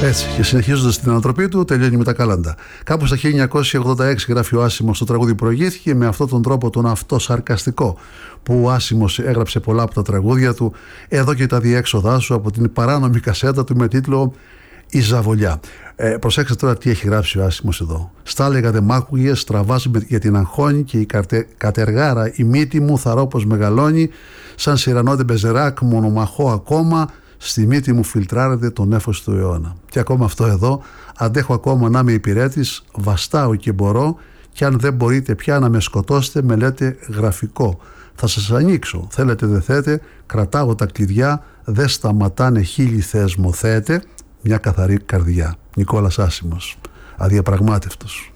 Έτσι, και συνεχίζοντας την ανατροπή του, τελειώνει με τα κάλαντα. Κάπου στα 1986 γράφει ο Άσιμος το τραγούδι προηγήθηκε με αυτόν τον τρόπο τον αυτοσαρκαστικό που ο Άσιμος έγραψε πολλά από τα τραγούδια του. Εδώ και τα διέξοδά σου από την παράνομη κασέτα του με τίτλο «Η Ζαβολιά». Προσέξτε τώρα τι έχει γράψει ο Άσιμος εδώ. «Στα έλεγα δε μ' άκουγες, τραβάς για την αγχώνη και η κατεργάρα η μύτη μου θαρώ πως μεγαλώνει, σαν σιρανό δε μπεζεράκ μονομαχώ ακόμα, στη μύτη μου φιλτράρεται το νέφος του αιώνα». Και ακόμα αυτό εδώ, «Αντέχω ακόμα να είμαι υπηρέτης, βαστάω και μπορώ, και αν δεν μπορείτε πια να με σκοτώσετε, με λέτε γραφικό. Θα σας ανοίξω, θέλετε δεν θέτε, κρατάω τα κλειδιά, δεν σταματάνε χίλιοι θεσμοθέτε, μια καθαρή καρδιά». Νικόλας Άσιμος, αδιαπραγμάτευτος.